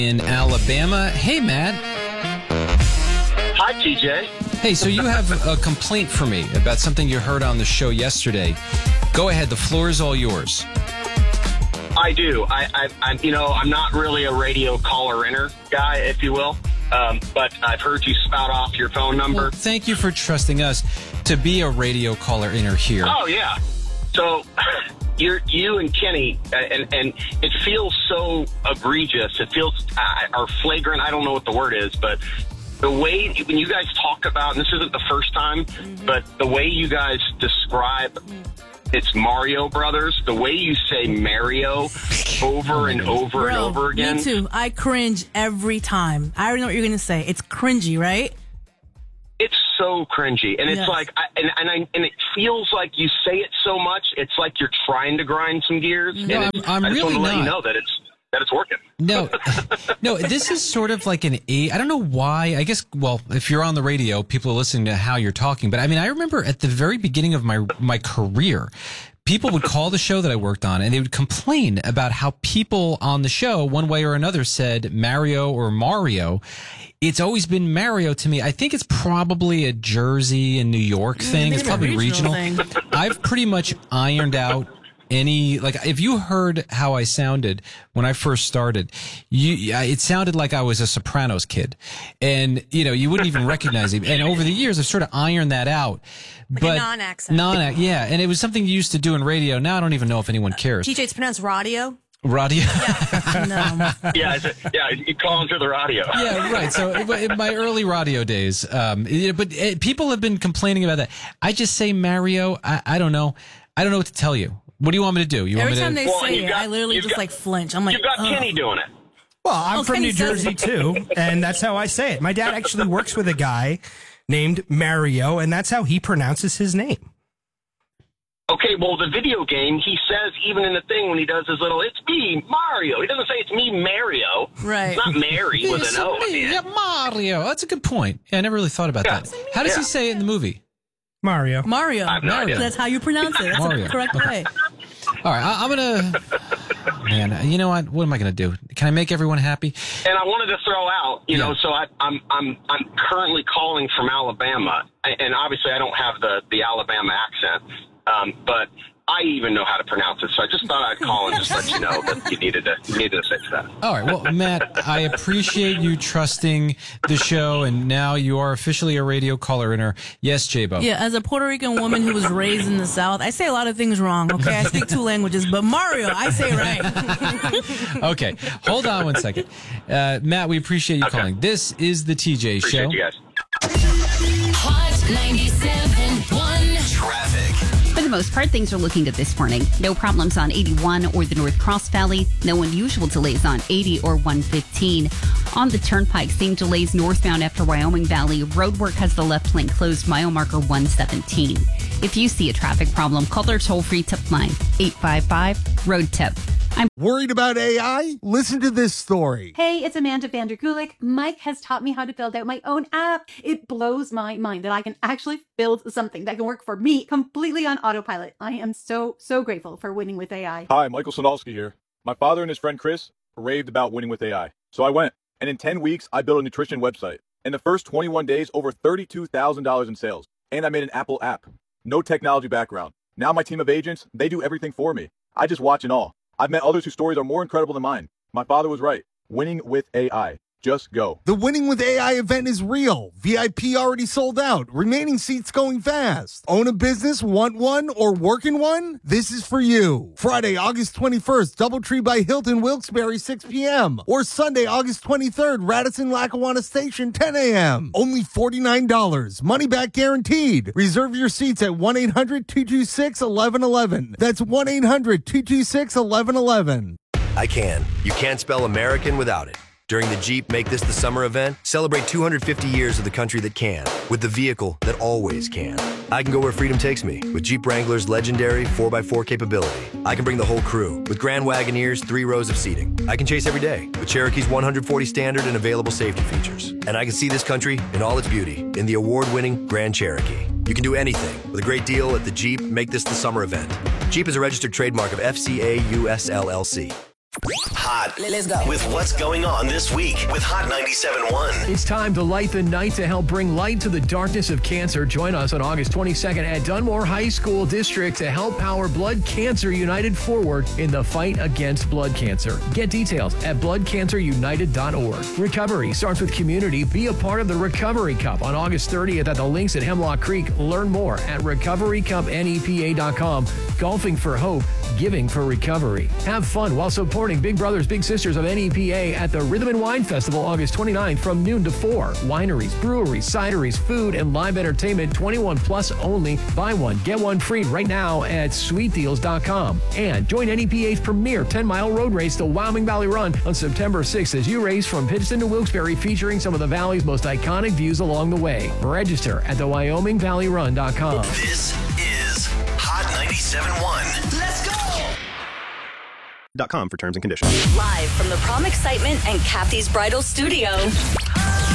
in Alabama. Hey, Matt. Hi, TJ. Hey, so you have a complaint for me about something you heard on the show yesterday. Go ahead. The floor is all yours. I do. I'm not really a radio caller-inner guy, if you will. But I've heard you spout off your phone number. Well, thank you for trusting us to be a radio caller-inner here. Oh, yeah. So you and Kenny, and it feels so egregious. It feels or flagrant. I don't know what the word is, but the way when you guys talk about, and this isn't the first time, but the way you guys describe it's Mario Brothers, the way you say Mario over and over and over again. Me too. I cringe every time. I already know what you're going to say. It's cringy, right? It's so cringy, and it's like, and it feels like you say it so much. It's like you're trying to grind some gears. No, and I'm I just really want to let you not. know that it's working. No, this is sort of like I don't know why. I guess, well, if you're on the radio, people are listening to how you're talking. But I mean, I remember at the very beginning of my career, people would call the show that I worked on and they would complain about how people on the show, one way or another, said Mario or Mario. It's always been Mario to me. I think it's probably a Jersey and New York thing. It's probably regional. I've pretty much ironed out if you heard how I sounded when I first started, it sounded like I was a Sopranos kid, and you wouldn't even recognize him. And over the years, I've sort of ironed that out. Like a non-accent. Yeah, and it was something you used to do in radio. Now I don't even know if anyone cares. TJ, it's pronounced radio. Radio? No. Yeah, you call into the radio. Yeah, right. So in my early radio days, but people have been complaining about that. I just say Mario. I don't know. I don't know what to tell you. What do you want me to do? Every time they say it, I literally just flinch. I'm like, you've got Kenny doing it. Well, I'm from New Jersey too, and that's how I say it. My dad actually works with a guy named Mario, and that's how he pronounces his name. Okay, well, the video game, he says, even in the thing when he does his little, it's me, Mario. He doesn't say it's me, Mario. Right. It's not Mary with an O. Yeah, Mario. That's a good point. Yeah, I never really thought about that. How does he say it in the movie? Mario. I have no idea. That's how you pronounce it. That's Mario. the correct way. All right, I'm going to... Man, you know what? What am I going to do? Can I make everyone happy? And I wanted to throw out, so I'm currently calling from Alabama, and obviously I don't have the Alabama accent, but I even know how to pronounce it. So I just thought I'd call and just let you know that you needed to fix that. All right. Well, Matt, I appreciate you trusting the show, and now you are officially a radio caller-inner. Yes, J-Bo. Yeah, as a Puerto Rican woman who was raised in the South, I say a lot of things wrong, okay? I speak 2 languages, but Mario, I say right. Okay. Hold on one second. Matt, we appreciate you calling. This is the TJ Appreciate Show. you guys. Hot 97.1 Traffic. For the most part, things are looking good this morning. No problems on 81 or the North Cross Valley. No unusual delays on 80 or 115. On the Turnpike, same delays northbound after Wyoming Valley. Roadwork has the left lane closed, mile marker 117. If you see a traffic problem, call their toll-free tip line, 855-ROAD-TIP. I'm worried about AI? Listen to this story. Hey, it's Amanda Vandergulik. Mike has taught me how to build out my own app. It blows my mind that I can actually build something that can work for me completely on autopilot. I am so grateful for Winning with AI. Hi, Michael Sonalski here. My father and his friend Chris raved about Winning with AI. So I went, and in 10 weeks, I built a nutrition website. In the first 21 days, over $32,000 in sales. And I made an Apple app. No technology background. Now my team of agents, they do everything for me. I just watch and all. I've met others whose stories are more incredible than mine. My father was right. Winning with AI. Just go. The Winning with AI event is real. VIP already sold out. Remaining seats going fast. Own a business, want one, or work in one? This is for you. Friday, August 21st, Doubletree by Hilton, Wilkes-Barre, 6 p.m. Or Sunday, August 23rd, Radisson, Lackawanna Station, 10 a.m. Only $49. Money back guaranteed. Reserve your seats at 1-800-226-1111. That's 1-800-226-1111. I can. You can't spell American without it. During the Jeep Make This the Summer event, celebrate 250 years of the country that can, with the vehicle that always can. I can go where freedom takes me, with Jeep Wrangler's legendary 4x4 capability. I can bring the whole crew, with Grand Wagoneer's 3 rows of seating. I can chase every day, with Cherokee's 140 standard and available safety features. And I can see this country in all its beauty, in the award-winning Grand Cherokee. You can do anything, with a great deal at the Jeep Make This the Summer event. Jeep is a registered trademark of FCA US LLC. Hot. Let's go. With what's going on this week with Hot 97.1. It's time to light the night to help bring light to the darkness of cancer. Join us on August 22nd at Dunmore High School District to help power Blood Cancer United forward in the fight against blood cancer. Get details at bloodcancerunited.org. Recovery starts with community. Be a part of the Recovery Cup on August 30th at the Links at Hemlock Creek. Learn more at recoverycupnepa.com. Golfing for hope, giving for recovery. Have fun while supporting Big Brothers Big Sisters of NEPA at the Rhythm and Wine Festival August 29th from noon to 4. Wineries, breweries, cideries, food, and live entertainment 21 plus only. Buy one, get one free right now at sweetdeals.com. And join NEPA's premier 10-mile road race, the Wyoming Valley Run, on September 6th as you race from Pittston to Wilkes-Barre, featuring some of the Valley's most iconic views along the way. Register at thewyomingvalleyrun.com. This is Hot 97.1. Let's go! .com for terms and conditions. Live from the Prom Excitement and Kathy's Bridal Studio.